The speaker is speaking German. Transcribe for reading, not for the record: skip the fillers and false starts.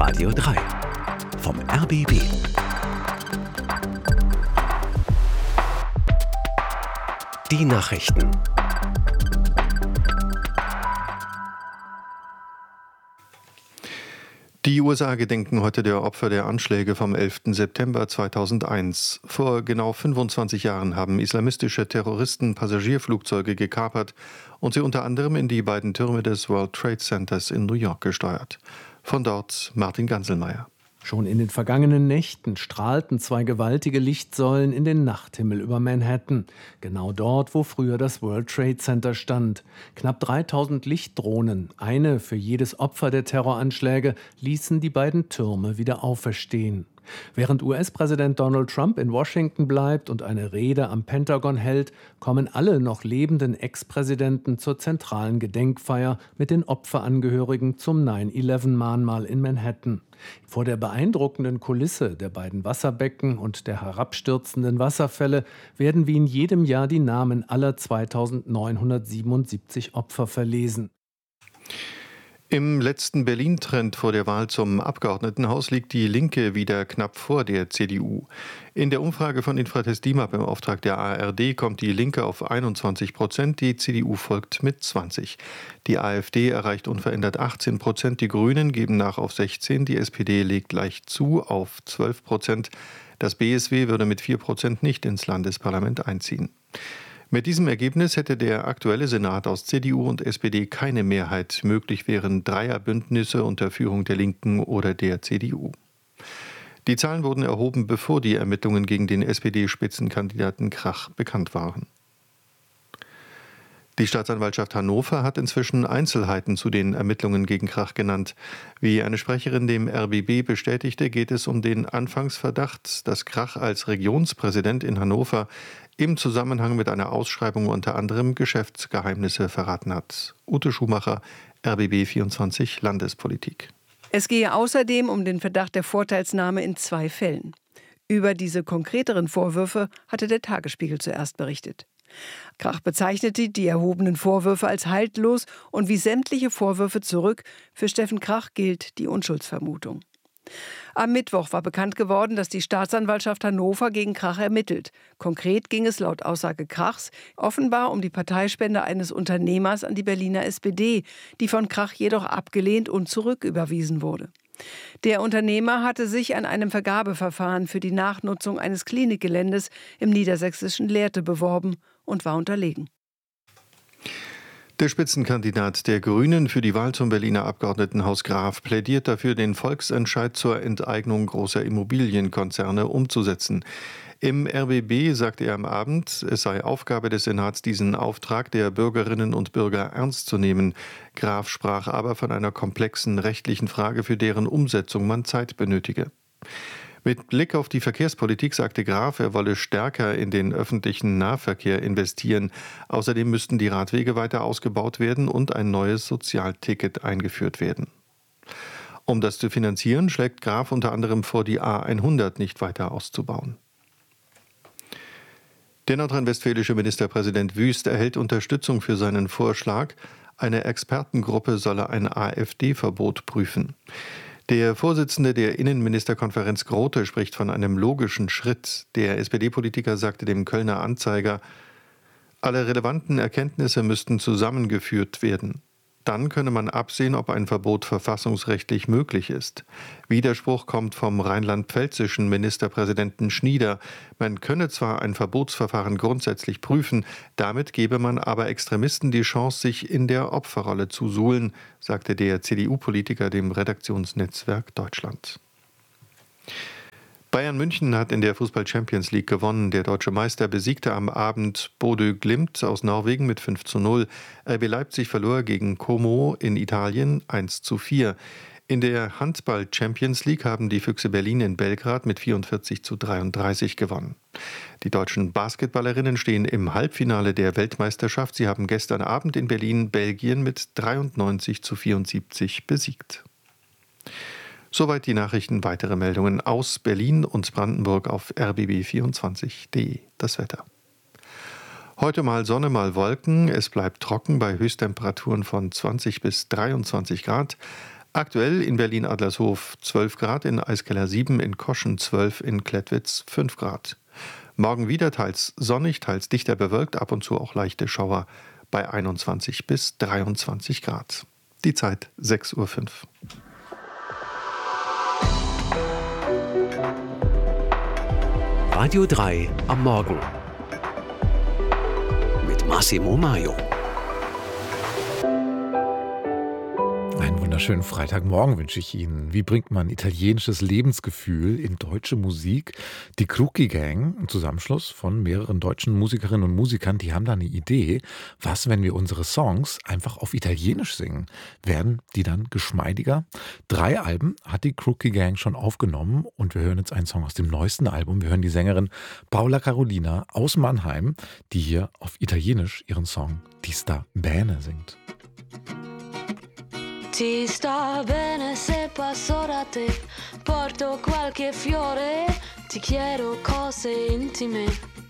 Radio 3 vom RBB. Die Nachrichten. Die USA gedenken heute der Opfer der Anschläge vom 11. September 2001. Vor genau 25 Jahren haben islamistische Terroristen Passagierflugzeuge gekapert und sie unter anderem in die beiden Türme des World Trade Centers in New York gesteuert. Von dort Martin Ganselmeier. Schon in den vergangenen Nächten strahlten zwei gewaltige Lichtsäulen in den Nachthimmel über Manhattan. Genau dort, wo früher das World Trade Center stand. Knapp 3000 Lichtdrohnen, eine für jedes Opfer der Terroranschläge, ließen die beiden Türme wieder auferstehen. Während US-Präsident Donald Trump in Washington bleibt und eine Rede am Pentagon hält, kommen alle noch lebenden Ex-Präsidenten zur zentralen Gedenkfeier mit den Opferangehörigen zum 9/11-Mahnmal in Manhattan. Vor der beeindruckenden Kulisse der beiden Wasserbecken und der herabstürzenden Wasserfälle werden wie in jedem Jahr die Namen aller 2977 Opfer verlesen. Im letzten Berlin-Trend vor der Wahl zum Abgeordnetenhaus liegt die Linke wieder knapp vor der CDU. In der Umfrage von Infratest DIMAP im Auftrag der ARD kommt die Linke auf 21%, die CDU folgt mit 20%. Die AfD erreicht unverändert 18%, die Grünen geben nach auf 16%, die SPD legt leicht zu auf 12%. Das BSW würde mit 4% nicht ins Landesparlament einziehen. Mit diesem Ergebnis hätte der aktuelle Senat aus CDU und SPD keine Mehrheit. Möglich wären Dreierbündnisse unter Führung der Linken oder der CDU. Die Zahlen wurden erhoben, bevor die Ermittlungen gegen den SPD-Spitzenkandidaten Krach bekannt waren. Die Staatsanwaltschaft Hannover hat inzwischen Einzelheiten zu den Ermittlungen gegen Krach genannt. Wie eine Sprecherin dem RBB bestätigte, geht es um den Anfangsverdacht, dass Krach als Regionspräsident in Hannover im Zusammenhang mit einer Ausschreibung unter anderem Geschäftsgeheimnisse verraten hat. Ute Schumacher, RBB 24 Landespolitik. Es gehe außerdem um den Verdacht der Vorteilsnahme in 2 Fällen. Über diese konkreteren Vorwürfe hatte der Tagesspiegel zuerst berichtet. Krach bezeichnete die erhobenen Vorwürfe als haltlos und wies sämtliche Vorwürfe zurück. Für Steffen Krach gilt die Unschuldsvermutung. Am Mittwoch war bekannt geworden, dass die Staatsanwaltschaft Hannover gegen Krach ermittelt. Konkret ging es laut Aussage Krachs offenbar um die Parteispende eines Unternehmers an die Berliner SPD, die von Krach jedoch abgelehnt und zurücküberwiesen wurde. Der Unternehmer hatte sich an einem Vergabeverfahren für die Nachnutzung eines Klinikgeländes im niedersächsischen Lehrte beworben und war unterlegen. Der Spitzenkandidat der Grünen für die Wahl zum Berliner Abgeordnetenhaus Graf plädiert dafür, den Volksentscheid zur Enteignung großer Immobilienkonzerne umzusetzen. Im RBB sagte er am Abend, es sei Aufgabe des Senats, diesen Auftrag der Bürgerinnen und Bürger ernst zu nehmen. Graf sprach aber von einer komplexen rechtlichen Frage, für deren Umsetzung man Zeit benötige. Mit Blick auf die Verkehrspolitik sagte Graf, er wolle stärker in den öffentlichen Nahverkehr investieren. Außerdem müssten die Radwege weiter ausgebaut werden und ein neues Sozialticket eingeführt werden. Um das zu finanzieren, schlägt Graf unter anderem vor, die A100 nicht weiter auszubauen. Der nordrhein-westfälische Ministerpräsident Wüst erhält Unterstützung für seinen Vorschlag, eine Expertengruppe solle ein AfD-Verbot prüfen. Der Vorsitzende der Innenministerkonferenz Grote spricht von einem logischen Schritt. Der SPD-Politiker sagte dem Kölner Anzeiger, alle relevanten Erkenntnisse müssten zusammengeführt werden. Dann könne man absehen, ob ein Verbot verfassungsrechtlich möglich ist. Widerspruch kommt vom rheinland-pfälzischen Ministerpräsidenten Schnieder. Man könne zwar ein Verbotsverfahren grundsätzlich prüfen, damit gebe man aber Extremisten die Chance, sich in der Opferrolle zu suhlen, sagte der CDU-Politiker dem Redaktionsnetzwerk Deutschland. Bayern München hat in der Fußball-Champions League gewonnen. Der deutsche Meister besiegte am Abend Bodø Glimt aus Norwegen mit 5:0. RB Leipzig verlor gegen Como in Italien 1:4. In der Handball-Champions League haben die Füchse Berlin in Belgrad mit 44:33 gewonnen. Die deutschen Basketballerinnen stehen im Halbfinale der Weltmeisterschaft. Sie haben gestern Abend in Berlin Belgien mit 93:74 besiegt. Soweit die Nachrichten. Weitere Meldungen aus Berlin und Brandenburg auf rbb24.de. Das Wetter. Heute mal Sonne, mal Wolken. Es bleibt trocken bei Höchsttemperaturen von 20 bis 23 Grad. Aktuell in Berlin-Adlershof 12 Grad, in Eiskeller 7, in Koschen 12, in Klettwitz 5 Grad. Morgen wieder teils sonnig, teils dichter bewölkt, ab und zu auch leichte Schauer bei 21 bis 23 Grad. Die Zeit 6:05 Uhr. Radio 3 am Morgen mit Massimo Maio. Einen wunderschönen Freitagmorgen wünsche ich Ihnen. Wie bringt man italienisches Lebensgefühl in deutsche Musik? Die Crookie Gang, ein Zusammenschluss von mehreren deutschen Musikerinnen und Musikern, die haben da eine Idee. Was, wenn wir unsere Songs einfach auf Italienisch singen? Werden die dann geschmeidiger? 3 Alben hat die Crookie Gang schon aufgenommen und wir hören jetzt einen Song aus dem neuesten Album. Wir hören die Sängerin Paola Carolina aus Mannheim, die hier auf Italienisch ihren Song Ti sta bene singt. Ti sta bene se passo da te, porto qualche fiore, ti chiedo cose intime.